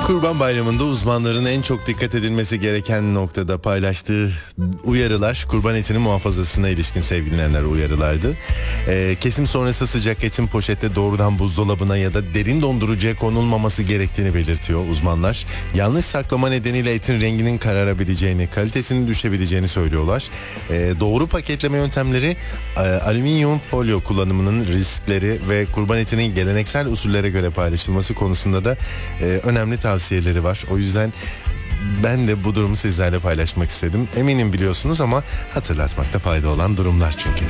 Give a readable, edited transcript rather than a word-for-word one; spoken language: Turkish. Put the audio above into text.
Kurban Bayramı'nda uzmanların en çok dikkat edilmesi gereken noktada paylaştığı uyarılar kurban etinin muhafazasına ilişkin sevgili dinleyenler uyarılardı. Kesim sonrası sıcak etin poşette doğrudan buzdolabına ya da derin dondurucuya konulmaması gerektiğini belirtiyor uzmanlar. Yanlış saklama nedeniyle etin renginin kararabileceğini, kalitesinin düşebileceğini söylüyorlar. Doğru paketleme yöntemleri, alüminyum folyo kullanımının riskleri ve kurban etinin geleneksel usullere göre paylaşılması konusunda da önemli tavsiyeleri var. O yüzden ben de bu durumu sizlerle paylaşmak istedim. Eminim biliyorsunuz ama hatırlatmakta fayda olan durumlar çünkü.